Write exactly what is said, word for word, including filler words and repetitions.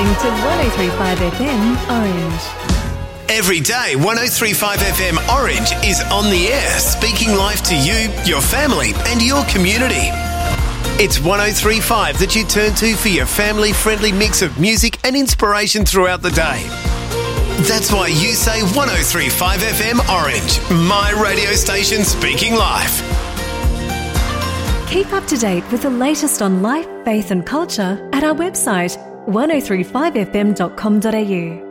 listening to one oh three point five F M Orange. Every day, one oh three point five F M Orange is on the air, speaking life to you, your family and your community. It's one oh three point five that you turn to for your family-friendly mix of music and inspiration throughout the day. That's why you say one oh three point five F M Orange, my radio station speaking life. Keep up to date with the latest on life, faith and culture at our website one oh three five f m dot com dot a u.